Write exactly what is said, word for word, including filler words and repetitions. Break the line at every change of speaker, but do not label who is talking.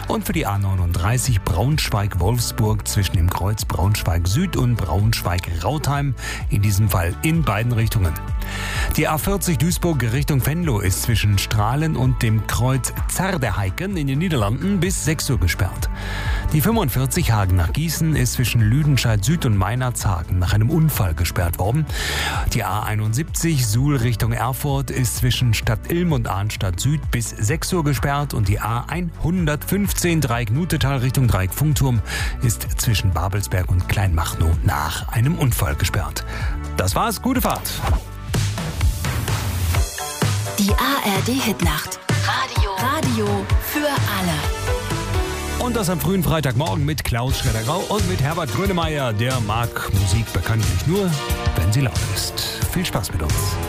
Und für die A neununddreißig Braunschweig-Wolfsburg zwischen dem Kreuz Braunschweig-Süd und Braunschweig-Rautheim, in diesem Fall in beiden Richtungen. Die A vierzig Duisburg Richtung Venlo ist zwischen Strahlen und dem Kreuz Zerdeheiken in den Niederlanden bis sechs Uhr gesperrt. Die fünfundvierzig Hagen nach Gießen ist zwischen Lüdenscheid Süd und Meinerzhagen nach einem Unfall gesperrt worden. Die A einundsiebzig Suhl Richtung Erfurt ist zwischen Stadt Ilm und Arnstadt Süd bis sechs Uhr gesperrt und die A hundertfünfzehn Dreieck Nutetal Richtung Dreieck Funkturm ist zwischen Babelsberg und Kleinmachnow nach einem Unfall gesperrt. Das war's, gute Fahrt.
Die A R D-Hitnacht. Radio. Radio für alle.
Und das am frühen Freitagmorgen mit Klaus Schreddergrau und mit Herbert Grönemeyer. Der mag Musik bekanntlich nur, wenn sie laut ist. Viel Spaß mit uns.